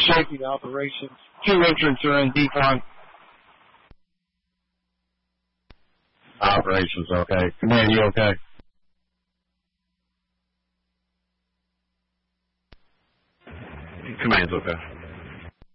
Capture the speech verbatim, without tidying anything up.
shaping operations. Two entrants are in decon. Operations, okay. Command, you okay? Command's okay.